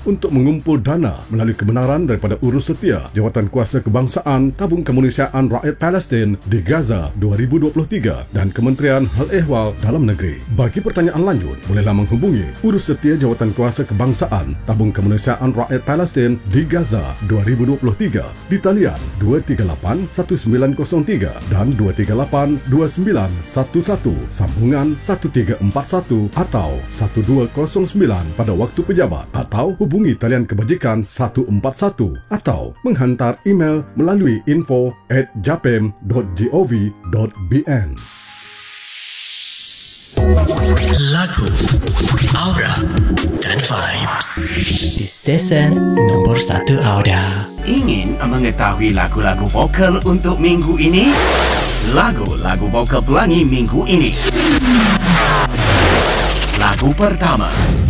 untuk mengumpul dana melalui kebenaran daripada urus setia Jawatankuasa Kebangsaan Tabung Kemanusiaan Rakyat Palestin di Gaza 2023 dan Kementerian Hal Ehwal Dalam Negeri. Bagi pertanyaan lanjut, bolehlah menghubungi urus setia Jawatankuasa Kebangsaan Tabung Kemanusiaan Rakyat Palestin di Gaza 2023 di talian 238-1903 dan 238-2911 sambungan 1341 atau 1209 pada waktu pejabat, atau hubungi talian kebajikan 141 atau menghantar email melalui info@japim.gov.bn. Lagu, Aura dan Vibes di stesen nombor 1 Aura. Ingin mengetahui lagu-lagu vokal untuk minggu ini? Lagu-lagu vokal pelangi minggu ini. Lagu pertama,